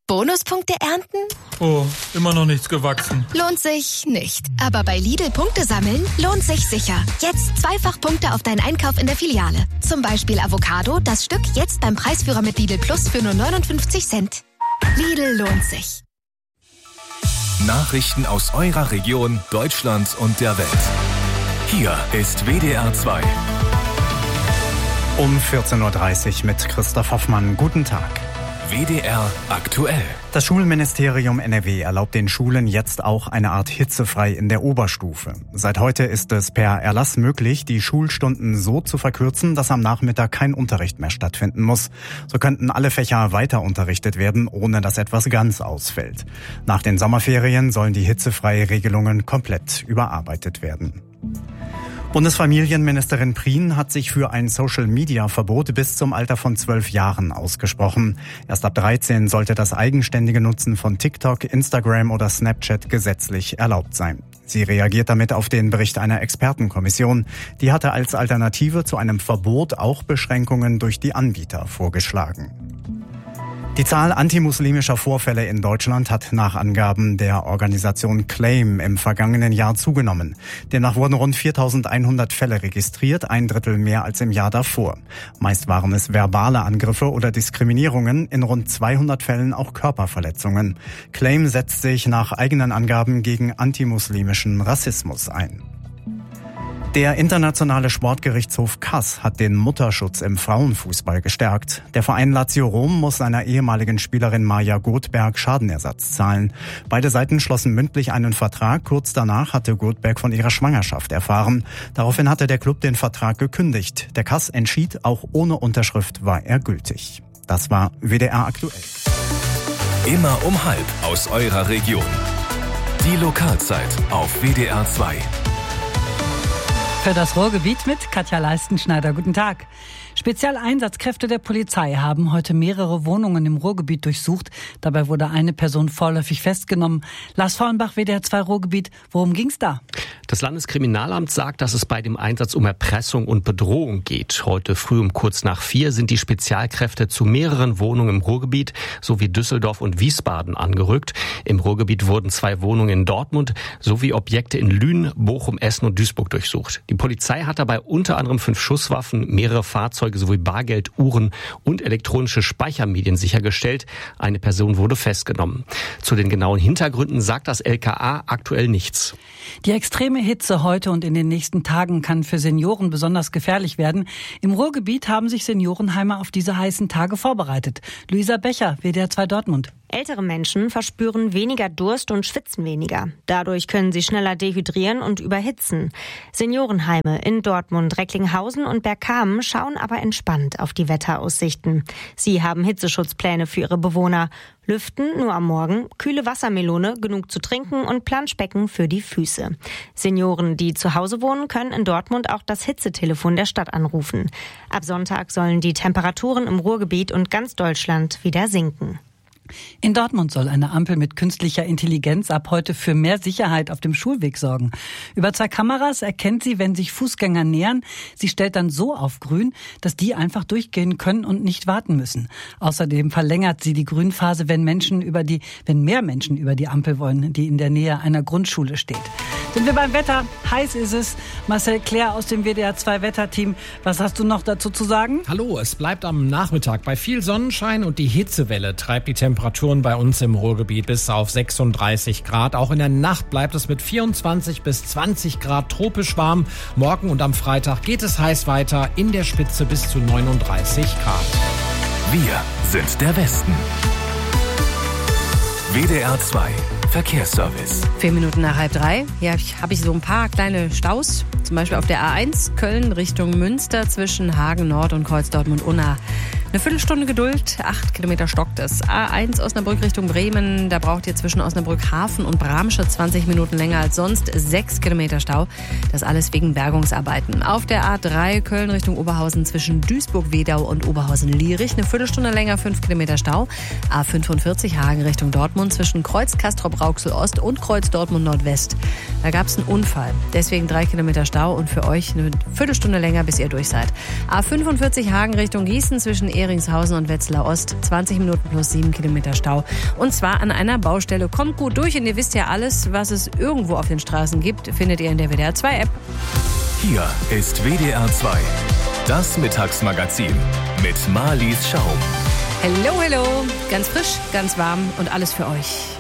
Bonuspunkte ernten? Oh, immer noch nichts gewachsen. Lohnt sich nicht. Aber bei Lidl Punkte sammeln lohnt sich sicher. Jetzt 2-fach Punkte auf deinen Einkauf in der Filiale. Zum Beispiel Avocado, das Stück jetzt beim Preisführer mit Lidl Plus für nur 59 Cent. Lidl lohnt sich. Nachrichten aus eurer Region, Deutschland und der Welt. Hier ist WDR 2. Um 14.30 Uhr mit Christoph Hoffmann. Guten Tag. WDR aktuell. Das Schulministerium NRW erlaubt den Schulen jetzt auch eine Art hitzefrei in der Oberstufe. Seit heute ist es per Erlass möglich, die Schulstunden so zu verkürzen, dass am Nachmittag kein Unterricht mehr stattfinden muss. So könnten alle Fächer weiter unterrichtet werden, ohne dass etwas ganz ausfällt. Nach den Sommerferien sollen die hitzefreie Regelungen komplett überarbeitet werden. Bundesfamilienministerin Prien hat sich für ein Social-Media-Verbot bis zum Alter von 12 Jahren ausgesprochen. Erst ab 13 sollte das eigenständige Nutzen von TikTok, Instagram oder Snapchat gesetzlich erlaubt sein. Sie reagiert damit auf den Bericht einer Expertenkommission. Die hatte als Alternative zu einem Verbot auch Beschränkungen durch die Anbieter vorgeschlagen. Die Zahl antimuslimischer Vorfälle in Deutschland hat nach Angaben der Organisation Claim im vergangenen Jahr zugenommen. Demnach wurden rund 4.100 Fälle registriert, 1/3 mehr als im Jahr davor. Meist waren es verbale Angriffe oder Diskriminierungen, in rund 200 Fällen auch Körperverletzungen. Claim setzt sich nach eigenen Angaben gegen antimuslimischen Rassismus ein. Der internationale Sportgerichtshof Kass hat den Mutterschutz im Frauenfußball gestärkt. Der Verein Lazio Rom muss seiner ehemaligen Spielerin Maja Goldberg Schadenersatz zahlen. Beide Seiten schlossen mündlich einen Vertrag. Kurz danach hatte Goldberg von ihrer Schwangerschaft erfahren. Daraufhin hatte der Club den Vertrag gekündigt. Der Kass entschied, auch ohne Unterschrift war er gültig. Das war WDR aktuell. Immer um 12:30 aus eurer Region. Die Lokalzeit auf WDR 2. Für das Ruhrgebiet mit Katja Leistenschneider. Guten Tag. Spezialeinsatzkräfte der Polizei haben heute mehrere Wohnungen im Ruhrgebiet durchsucht. Dabei wurde eine Person vorläufig festgenommen. Lars Vornbach, WDR 2 Ruhrgebiet. Worum ging's da? Das Landeskriminalamt sagt, dass es bei dem Einsatz um Erpressung und Bedrohung geht. Heute früh um kurz nach 4 sind die Spezialkräfte zu mehreren Wohnungen im Ruhrgebiet sowie Düsseldorf und Wiesbaden angerückt. Im Ruhrgebiet wurden 2 Wohnungen in Dortmund sowie Objekte in Lünen, Bochum, Essen und Duisburg durchsucht. Die Polizei hat dabei unter anderem 5 Schusswaffen, mehrere Fahrzeuge sowie Bargeld, Uhren und elektronische Speichermedien sichergestellt. Eine Person wurde festgenommen. Zu den genauen Hintergründen sagt das LKA aktuell nichts. Die extreme Hitze heute und in den nächsten Tagen kann für Senioren besonders gefährlich werden. Im Ruhrgebiet haben sich Seniorenheime auf diese heißen Tage vorbereitet. Luisa Becher, WDR 2 Dortmund. Ältere Menschen verspüren weniger Durst und schwitzen weniger. Dadurch können sie schneller dehydrieren und überhitzen. Seniorenheime in Dortmund, Recklinghausen und Bergkamen schauen aber entspannt auf die Wetteraussichten. Sie haben Hitzeschutzpläne für ihre Bewohner. Lüften nur am Morgen, kühle Wassermelone, genug zu trinken und Planschbecken für die Füße. Senioren, die zu Hause wohnen, können in Dortmund auch das Hitzetelefon der Stadt anrufen. Ab Sonntag sollen die Temperaturen im Ruhrgebiet und ganz Deutschland wieder sinken. In Dortmund soll eine Ampel mit künstlicher Intelligenz ab heute für mehr Sicherheit auf dem Schulweg sorgen. Über 2 Kameras erkennt sie, wenn sich Fußgänger nähern. Sie stellt dann so auf grün, dass die einfach durchgehen können und nicht warten müssen. Außerdem verlängert sie die Grünphase, wenn mehr Menschen über die Ampel wollen, die in der Nähe einer Grundschule steht. Sind wir beim Wetter? Heiß ist es. Marcel Claire aus dem WDR 2 Wetterteam. Was hast du noch dazu zu sagen? Hallo, es bleibt am Nachmittag bei viel Sonnenschein und die Hitzewelle treibt die Temperaturen bei uns im Ruhrgebiet bis auf 36 Grad. Auch in der Nacht bleibt es mit 24 bis 20 Grad tropisch warm. Morgen und am Freitag geht es heiß weiter, in der Spitze bis zu 39 Grad. Wir sind der Westen. WDR 2 Verkehrsservice. 4 Minuten nach 2:30. Ja, habe ich so ein paar kleine Staus. Zum Beispiel auf der A1 Köln Richtung Münster zwischen Hagen Nord und Kreuz Dortmund-Unna. Eine Viertelstunde Geduld, 8 Kilometer stockt es. A1 Osnabrück Richtung Bremen, da braucht ihr zwischen Osnabrück Hafen und Bramsche 20 Minuten länger als sonst. 6 Kilometer Stau, das alles wegen Bergungsarbeiten. Auf der A3 Köln Richtung Oberhausen zwischen Duisburg-Wedau und Oberhausen-Lierich, eine Viertelstunde länger, 5 Kilometer Stau. A45 Hagen Richtung Dortmund zwischen Kreuz Castrop-Rauxel Rauxel Ost und Kreuz Dortmund Nordwest. Da gab es einen Unfall. Deswegen 3 Kilometer Stau und für euch eine Viertelstunde länger, bis ihr durch seid. A45 Hagen Richtung Gießen zwischen Ehringshausen und Wetzlar Ost. 20 Minuten plus 7 Kilometer Stau. Und zwar an einer Baustelle. Kommt gut durch und ihr wisst ja alles, was es irgendwo auf den Straßen gibt, findet ihr in der WDR 2 App. Hier ist WDR 2. Das Mittagsmagazin mit Marlies Schaum. Hello, hello. Ganz frisch, ganz warm und alles für euch.